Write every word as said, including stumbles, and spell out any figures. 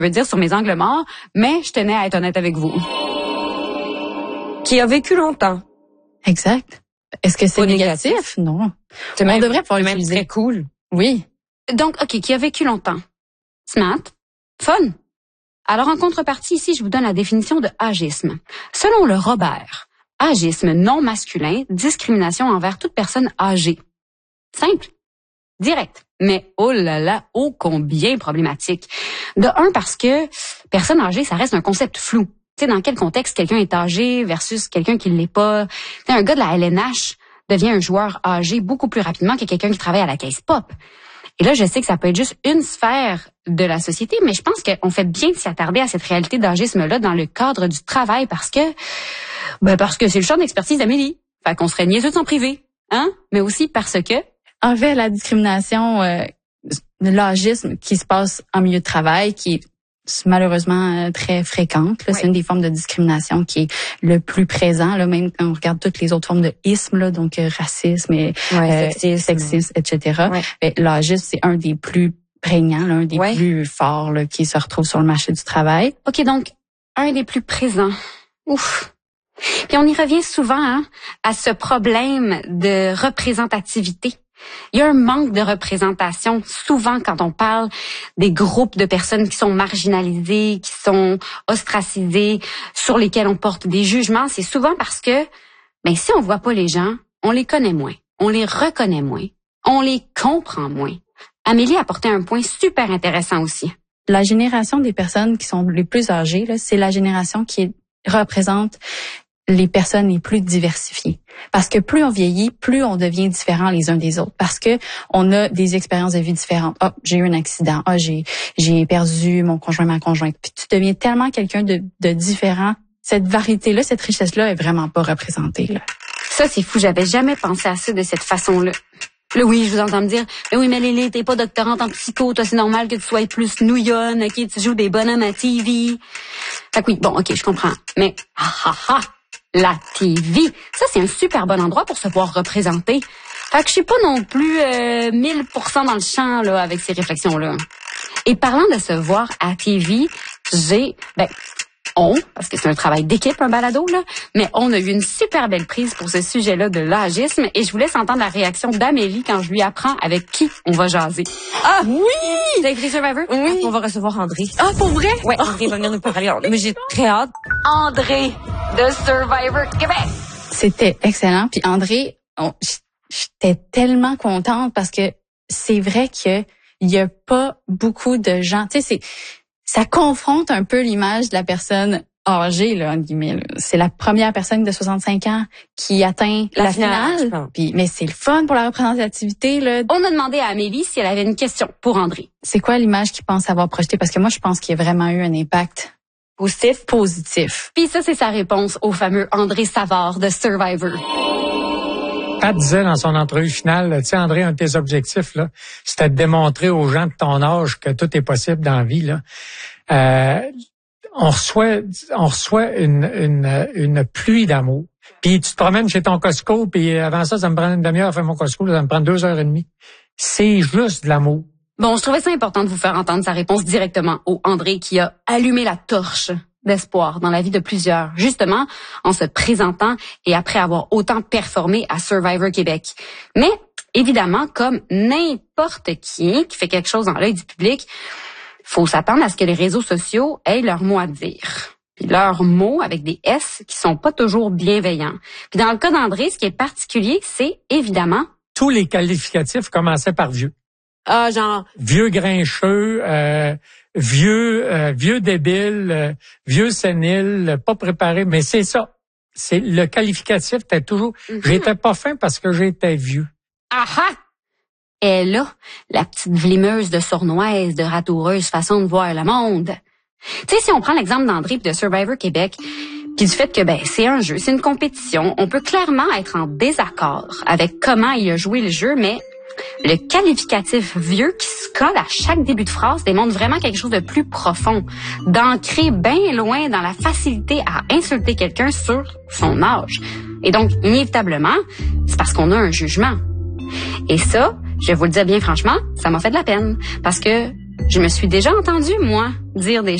veut dire sur mes angles morts, mais je tenais à être honnête avec vous. Qui a vécu longtemps. Exact. Est-ce que c'est négatif? négatif? Non. C'est On même, devrait pouvoir même l'utiliser. très cool. Oui. Donc, OK, qui a vécu longtemps. Smart. Fun. Alors, en contrepartie, ici, je vous donne la définition de agisme. Selon le Robert, agisme non masculin, discrimination envers toute personne âgée. Simple. Direct. Mais oh là là, ô combien problématique. De un, parce que personne âgée, ça reste un concept flou. Tu sais, dans quel contexte quelqu'un est âgé versus quelqu'un qui ne l'est pas. T'sais, un gars de la L N H devient un joueur âgé beaucoup plus rapidement que quelqu'un qui travaille à la caisse pop. Et là, je sais que ça peut être juste une sphère de la société, mais je pense qu'on fait bien de s'y attarder à cette réalité d'agisme-là dans le cadre du travail parce que, ben parce que c'est le champ d'expertise d'Amélie. Fait qu'on serait niaiseux de s'en priver, hein? Mais aussi parce que... En fait, la discrimination, euh, l'agisme qui se passe en milieu de travail, qui est malheureusement euh, très fréquente, là, oui. C'est une des formes de discrimination qui est le plus présent, là, même quand on regarde toutes les autres formes de isme, là, donc euh, racisme, et Ouais, euh, sexisme. sexisme, et cetera. Ouais. Et l'agisme, c'est un des plus prégnants, là, un des Ouais. plus forts là, qui se retrouve sur le marché du travail. OK, donc, un des plus présents. Ouf. Puis on y revient souvent hein, à ce problème de représentativité. Il y a un manque de représentation souvent quand on parle des groupes de personnes qui sont marginalisées, qui sont ostracisées, sur lesquelles on porte des jugements. C'est souvent parce que, ben si on voit pas les gens, on les connaît moins, on les reconnaît moins, on les comprend moins. Amélie a apporté un point super intéressant aussi. La génération des personnes qui sont les plus âgées, là, c'est la génération qui représente les personnes les plus diversifiées. Parce que plus on vieillit, plus on devient différent les uns des autres. Parce que on a des expériences de vie différentes. Ah, j'ai eu un accident. Ah, j'ai j'ai perdu mon conjoint, ma conjointe. Puis tu deviens tellement quelqu'un de, de différent. Cette variété-là, cette richesse-là est vraiment pas représentée, là. Ça, c'est fou. J'avais jamais pensé à ça de cette façon-là. Là, oui, je vous entends me dire, mais oui, mais Lily, t'es pas doctorante en psycho, toi, c'est normal que tu sois plus nouillonne, ok, tu joues des bonhommes à T V. Fait que oui, bon, ok, je comprends. Mais, ah, ah, ah, la T V, ça, c'est un super bon endroit pour se voir représenter. Fait que je suis pas non plus euh, mille pour cent dans le champ, là, avec ces réflexions-là. Et parlant de se voir à T V, j'ai, ben, on, parce que c'est un travail d'équipe, un balado, là, mais on a eu une super belle prise pour ce sujet-là de l'agisme et je vous laisse entendre la réaction d'Amélie quand je lui apprends avec qui on va jaser. Ah oui! T'as écrit Survivor? Oui. On va recevoir André. Ah, pour vrai? Ouais, André va venir nous parler. Mais j'ai très hâte. André de Survivor Québec. C'était excellent. Puis André, on- j'étais tellement contente parce que c'est vrai que il y a pas beaucoup de gens. Tu sais, c'est ça confronte un peu l'image de la personne âgée, là, entre guillemets. Là. C'est la première personne de soixante-cinq ans qui atteint la, La finale, je finale. pense. Puis, mais c'est le fun pour la représentativité, là. On a demandé à Amélie si elle avait une question pour André. C'est quoi l'image qu'il pense avoir projetée? Parce que moi, je pense qu'il y a vraiment eu un impact Positif. positif. Puis ça, c'est sa réponse au fameux André Savard de Survivor. Pat disait dans son entrevue finale, tu sais, André, un de tes objectifs, là, c'était de démontrer aux gens de ton âge que tout est possible dans la vie, là. Euh, on reçoit, on reçoit une, une, une pluie d'amour. Puis tu te promènes chez ton Costco, puis avant ça, ça me prend une demi-heure à faire mon Costco, là, ça me prend deux heures et demie. C'est juste de l'amour. Bon, je trouvais ça important de vous faire entendre sa réponse directement au André qui a allumé la torche d'espoir dans la vie de plusieurs, justement en se présentant et après avoir autant performé à Survivor Québec. Mais évidemment, comme n'importe qui qui fait quelque chose dans l'œil du public, faut s'attendre à ce que les réseaux sociaux aient leur mot à dire. Puis leurs mots avec des S qui sont pas toujours bienveillants. Puis dans le cas d'André, ce qui est particulier, c'est évidemment Tous les qualificatifs commençaient par vieux. Ah, genre, Vieux grincheux, euh, vieux, euh, vieux débile, euh, vieux sénile, euh, pas préparé. Mais c'est ça. C'est le qualificatif. T'es toujours. Mm-hmm. J'étais pas fin parce que j'étais vieux. ah ah! Et là, la petite vlimeuse de sournoise, de ratoureuse façon de voir le monde. Tu sais, si on prend l'exemple d'André puis de Survivor Québec, puis du fait que ben c'est un jeu, c'est une compétition, on peut clairement être en désaccord avec comment il a joué le jeu, mais le qualificatif vieux qui se colle à chaque début de phrase démontre vraiment quelque chose de plus profond, d'ancré bien loin dans la facilité à insulter quelqu'un sur son âge. Et donc, inévitablement, c'est parce qu'on a un jugement. Et ça, je vais vous le dire bien franchement, ça m'a fait de la peine. Parce que Je me suis déjà entendue, moi, dire des